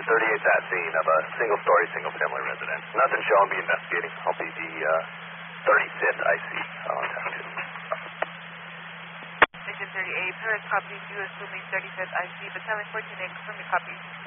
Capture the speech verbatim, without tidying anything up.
thirty-eight's at scene of a single-story, single-family residence. Nothing showing, be investigating. I'll be the uh, thirty-fifth I C on time two. Station thirty-eight, Paris copy, you assuming thirty-fifth I C, but telling fourteen eight, confirm your copy.